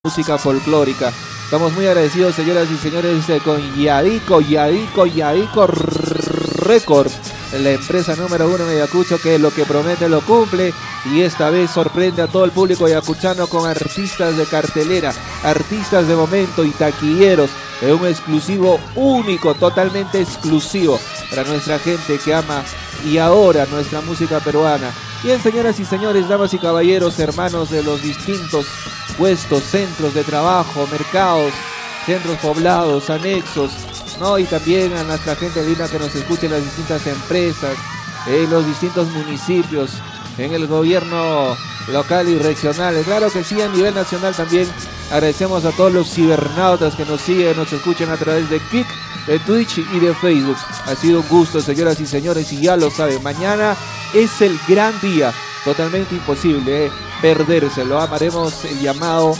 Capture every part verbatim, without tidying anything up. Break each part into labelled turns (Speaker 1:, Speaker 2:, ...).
Speaker 1: música folclórica. Estamos muy agradecidos, señoras y señores, con Yadico, Yadico, Yadico Records, la empresa número uno de Ayacucho, que lo que promete lo cumple, y esta vez sorprende a todo el público ayacuchano con artistas de cartelera, artistas de momento y taquilleros, de un exclusivo único, totalmente exclusivo para nuestra gente que ama y ahora nuestra música peruana. Bien, señoras y señores, damas y caballeros, hermanos de los distintos puestos, centros de trabajo, mercados, centros poblados, anexos, ¿no? Y también a nuestra gente linda que nos escucha en las distintas empresas, en los distintos municipios, en el gobierno local y regional. Claro que sí, a nivel nacional también agradecemos a todos los cibernautas que nos siguen, nos escuchan a través de Kik, de Twitch y de Facebook. Ha sido un gusto, señoras y señores, y ya lo saben, mañana es el gran día, totalmente imposible ¿eh? perdérselo. Haremos el llamado,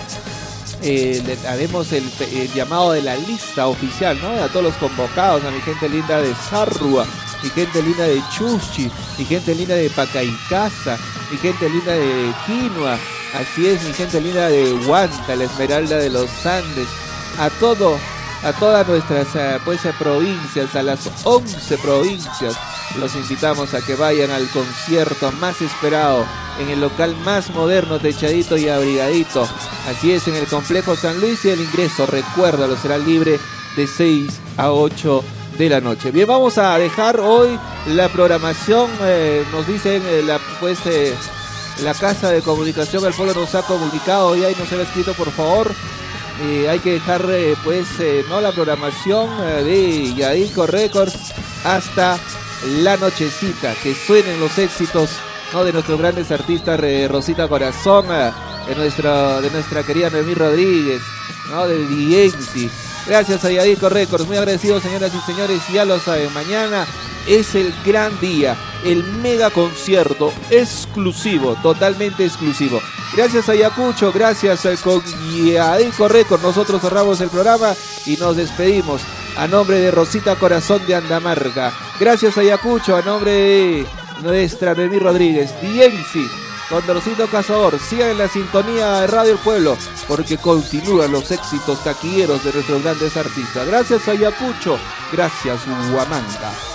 Speaker 1: eh, le haremos el, el llamado de la lista oficial, ¿no? A todos los convocados, a mi gente linda de Sarrua, mi gente linda de Chuchi, mi gente linda de Pacaicasa, mi gente linda de Quinua, así es, mi gente linda de Huanta, la Esmeralda de los Andes, a todo, a todas nuestras pues provincias, a las once provincias. Los invitamos a que vayan al concierto más esperado en el local más moderno, techadito y abrigadito. Así es, en el Complejo San Luis, y el ingreso, recuérdalo, será libre de seis a ocho de la noche. Bien, vamos a dejar hoy la programación. Eh, nos dicen eh, la, pues, eh, la Casa de Comunicación del Pueblo nos ha comunicado y ahí nos ha escrito, por favor. Eh, hay que dejar eh, pues eh, no la programación eh, de Yadico Records hasta la nochecita, que suenen los éxitos, ¿no? De nuestros grandes artistas, eh, Rosita Corazón, eh, de, nuestra, de nuestra querida Noemí Rodríguez, ¿no? De D M C. Gracias a Yadico Records, muy agradecidos, señoras y señores, ya lo saben, mañana es el gran día, el mega concierto exclusivo, totalmente exclusivo. Gracias a Ayacucho, gracias a, con Yadico Records, nosotros cerramos el programa y nos despedimos. A nombre de Rosita Corazón de Andamarca. Gracias a Ayacucho, a nombre de nuestra Noemí Rodríguez. D M C, con Dorcito Cazador. Sigan en la sintonía de Radio El Pueblo, porque continúan los éxitos taquilleros de nuestros grandes artistas. Gracias a Ayacucho, gracias Huamanga.